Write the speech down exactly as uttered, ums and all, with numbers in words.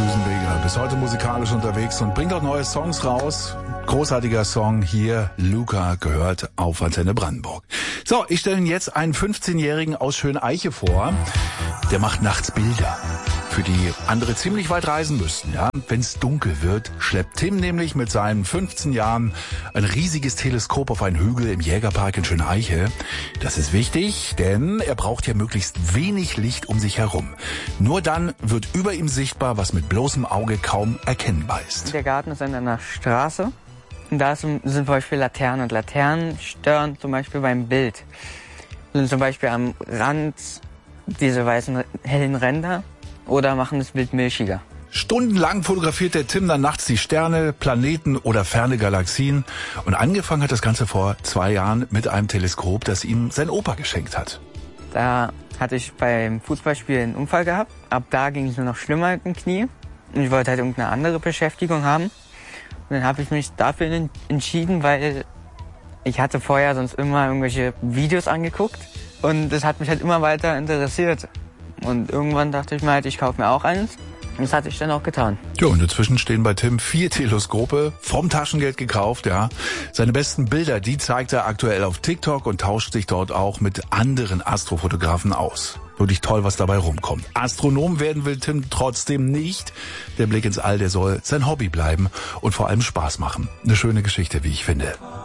Düsenweger, bis heute musikalisch unterwegs und bringt auch neue Songs raus. Großartiger Song hier, Luca, gehört auf Antenne Brandenburg. So, ich stelle Ihnen jetzt einen fünfzehnjährigen aus Schöneiche vor. Der macht nachts Bilder, für die andere ziemlich weit reisen müssten. Ja? Wenn es dunkel wird, schleppt Tim nämlich mit seinen fünfzehn Jahren ein riesiges Teleskop auf einen Hügel im Jägerpark in Schöneiche. Das ist wichtig, denn er braucht ja möglichst wenig Licht um sich herum. Nur dann wird über ihm sichtbar, was mit bloßem Auge kaum erkennbar ist. Der Garten ist an einer Straße und da sind zum Beispiel Laternen. Und Laternen stören zum Beispiel beim Bild. Sind zum Beispiel am Rand diese weißen hellen Ränder oder machen das Bild milchiger. Stundenlang fotografiert der Tim dann nachts die Sterne, Planeten oder ferne Galaxien. Und angefangen hat das Ganze vor zwei Jahren mit einem Teleskop, das ihm sein Opa geschenkt hat. Da hatte ich beim Fußballspiel einen Unfall gehabt. Ab da ging es nur noch schlimmer mit dem Knie. Und ich wollte halt irgendeine andere Beschäftigung haben. Und dann habe ich mich dafür entschieden, weil ich hatte vorher sonst immer irgendwelche Videos angeguckt. Und das hat mich halt immer weiter interessiert. Und irgendwann dachte ich mir halt, ich kaufe mir auch eins. Und das hatte ich dann auch getan. Ja, und inzwischen stehen bei Tim vier Teleskope, vom Taschengeld gekauft, ja. Seine besten Bilder, die zeigt er aktuell auf TikTok und tauscht sich dort auch mit anderen Astrofotografen aus. Wirklich toll, was dabei rumkommt. Astronom werden will Tim trotzdem nicht. Der Blick ins All, der soll sein Hobby bleiben und vor allem Spaß machen. Eine schöne Geschichte, wie ich finde.